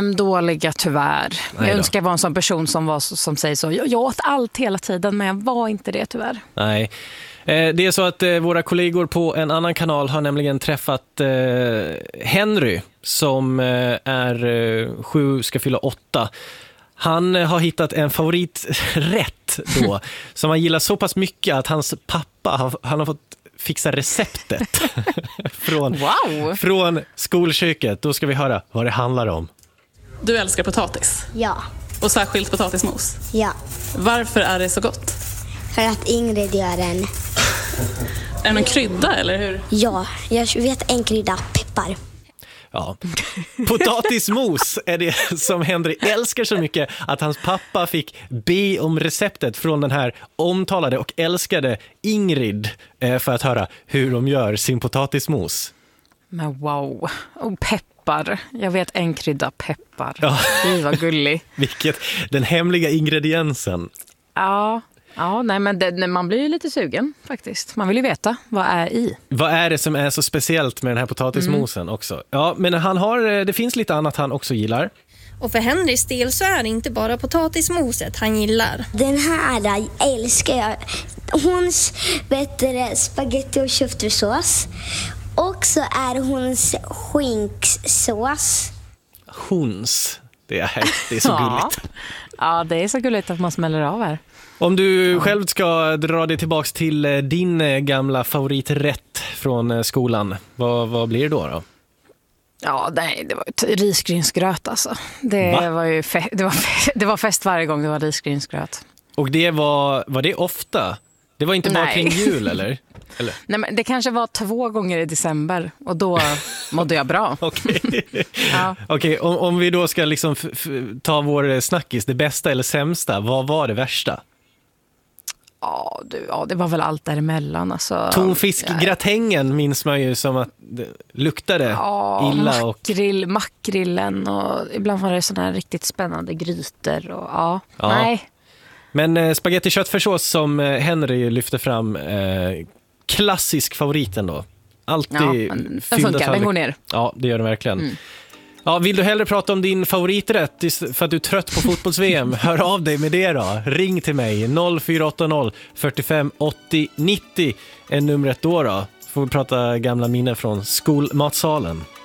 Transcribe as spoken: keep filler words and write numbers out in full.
ehm, dåliga tyvärr. Jag önskar jag var en sån person som, var, som säger så. Jag, jag åt allt hela tiden, men jag var inte det tyvärr. Nej. Eh, det är så att eh, våra kollegor på en annan kanal har nämligen träffat eh, Henry som eh, är eh, sju, ska fylla åtta. Han har hittat en favoriträtt då som han gillar så pass mycket att hans pappa har, han har fått fixa receptet från, wow. från skolköket. Då ska vi höra vad det handlar om. Du älskar potatis? Ja. Och särskilt potatismos? Ja. Varför är det så gott? För att Ingrid gör den. Är det någon krydda eller hur? Ja, jag vet en krydda, peppar. Ja. Potatismos är det som Henry älskar så mycket att hans pappa fick be om receptet från den här omtalade och älskade Ingrid för att höra hur de gör sin potatismos. Men wow, och peppar. Jag vet en krydda, peppar. Ja. Det var gullig. Vilket, den hemliga ingrediensen. Ja. Ja, nej, men det, man blir ju lite sugen faktiskt. Man vill ju veta vad är i. Vad är det som är så speciellt med den här potatismosen mm. också? Ja, men han har, det finns lite annat han också gillar. Och för Henrys del så är det inte bara potatismoset han gillar. Den här älskar jag. Hons bättre spaghetti och köftfärssås. Och så är hons skinksås. Hons, det är, det är så ja. gulligt. Ja, det är så gulligt att man smäller av här. Om du själv ska dra dig tillbaks till din gamla favoriträtt från skolan, vad, vad blir det då då? Ja, nej, det var ju risgrynsgröt alltså. Det Va? var ju fe- det var fe- det var fest varje gång det var risgrynsgröt. Och det var var det ofta? Det var inte bara nej. kring jul eller? eller? Nej, men det kanske var två gånger i december och då mådde jag bra. Okej. ja. Okej, om, om vi då ska liksom f- f- ta vår snackis, det bästa eller sämsta, vad var det värsta? Ja, du, ja, det var väl allt däremellan. Alltså, Tonfiskgratängen minns man ju som att det luktade ja, illa. Och... Makrill, makrillen och ibland var det sådana här riktigt spännande grytor. Och, ja, ja. Nej. Men eh, spaghetti köttfärssås som eh, Henry lyfter fram, eh, klassisk favoriten då. Alltid ja, den funkar, den går ner. Ja, det gör den verkligen. Mm. Ja, vill du hellre prata om din favoriträtt för att du är trött på fotbolls-V M? Hör av dig med det då. Ring till mig noll fyra åtta noll fyrtiofem åttio nittio är numret då då. Får vi prata gamla minnen från skolmatsalen.